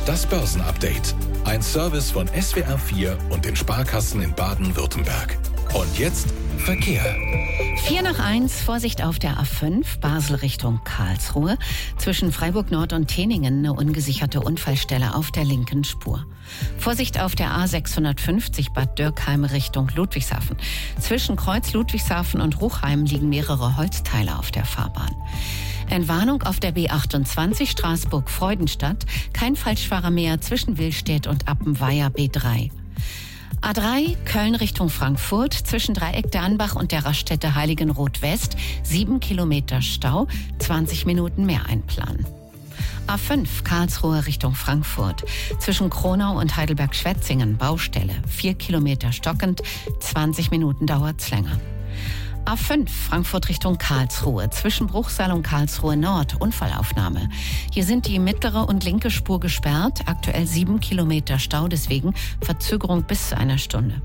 Das Börsenupdate. Ein Service von SWR4 und den Sparkassen in Baden-Württemberg. Und jetzt Verkehr. 4:01, Vorsicht auf der A5, Basel Richtung Karlsruhe. Zwischen Freiburg Nord und Teningen eine ungesicherte Unfallstelle auf der linken Spur. Vorsicht auf der A650 Bad Dürkheim Richtung Ludwigshafen. Zwischen Kreuz Ludwigshafen und Ruchheim liegen mehrere Holzteile auf der Fahrbahn. Entwarnung auf der B28 Straßburg-Freudenstadt. Kein Falschfahrer mehr zwischen Willstedt und Appenweier B3. A3 Köln Richtung Frankfurt, zwischen Dreieck der Anbach und der Raststätte Heiligenroth West, 7 Kilometer Stau, 20 Minuten mehr einplanen. A5 Karlsruhe Richtung Frankfurt, zwischen Kronau und Heidelberg-Schwetzingen, Baustelle, 4 Kilometer stockend, 20 Minuten dauert's länger. A5 Frankfurt Richtung Karlsruhe, zwischen Bruchsal und Karlsruhe Nord, Unfallaufnahme. Hier sind die mittlere und linke Spur gesperrt, aktuell 7 Kilometer Stau, deswegen Verzögerung bis zu einer Stunde.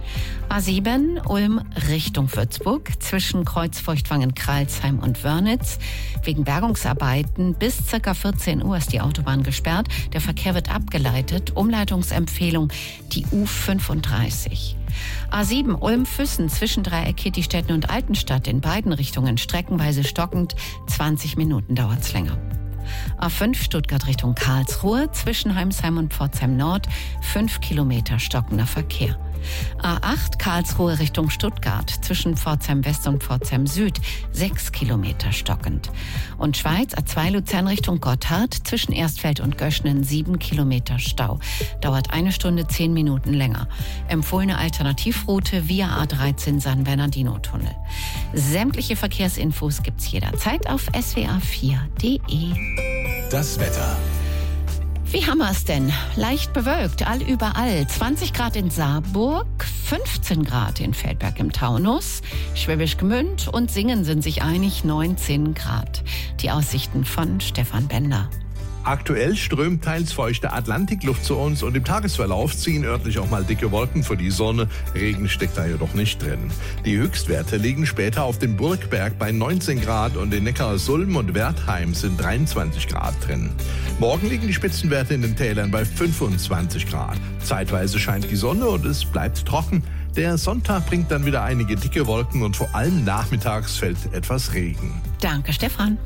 A7 Ulm Richtung Würzburg, zwischen Kreuzfeuchtwangen-Kralsheim und Wörnitz. Wegen Bergungsarbeiten bis ca. 14 Uhr ist die Autobahn gesperrt. Der Verkehr wird abgeleitet. Umleitungsempfehlung die U35. A7 Ulm-Füssen, zwischen Dreieck Kittistetten und Altenstadt, in beiden Richtungen streckenweise stockend, 20 Minuten dauert's länger. A5 Stuttgart Richtung Karlsruhe, zwischen Heimsheim und Pforzheim Nord, 5 Kilometer stockender Verkehr. A8 Karlsruhe Richtung Stuttgart, zwischen Pforzheim West und Pforzheim Süd, 6 Kilometer stockend. Und Schweiz A2 Luzern Richtung Gotthard, zwischen Erstfeld und Göschnen, 7 Kilometer Stau. Dauert 1 Stunde 10 Minuten länger. Empfohlene Alternativroute via A13 San Bernardino-Tunnel. Sämtliche Verkehrsinfos gibt's jederzeit auf swr4.de. Das Wetter. Wie haben wir es denn? Leicht bewölkt, allüberall. 20 Grad in Saarburg, 15 Grad in Feldberg im Taunus, Schwäbisch Gmünd und Singen sind sich einig, 19 Grad. Die Aussichten von Stefan Bender. Aktuell strömt teils feuchte Atlantikluft zu uns und im Tagesverlauf ziehen örtlich auch mal dicke Wolken vor die Sonne. Regen steckt da jedoch nicht drin. Die Höchstwerte liegen später auf dem Burgberg bei 19 Grad und in Neckarsulm und Wertheim sind 23 Grad drin. Morgen liegen die Spitzenwerte in den Tälern bei 25 Grad. Zeitweise scheint die Sonne und es bleibt trocken. Der Sonntag bringt dann wieder einige dicke Wolken und vor allem nachmittags fällt etwas Regen. Danke, Stefan.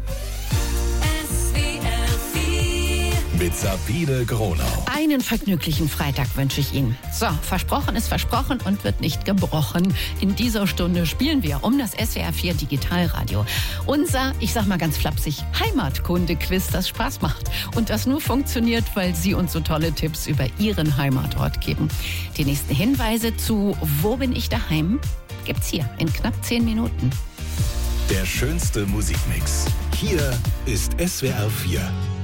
Mit Sabine Gronau. Einen vergnüglichen Freitag wünsche ich Ihnen. So, versprochen ist versprochen und wird nicht gebrochen. In dieser Stunde spielen wir um das SWR4 Digitalradio unser, ich sag mal ganz flapsig, Heimatkunde-Quiz, das Spaß macht. Und das nur funktioniert, weil Sie uns so tolle Tipps über Ihren Heimatort geben. Die nächsten Hinweise zu Wo bin ich daheim? Gibt's hier in knapp 10 Minuten. Der schönste Musikmix. Hier ist SWR4.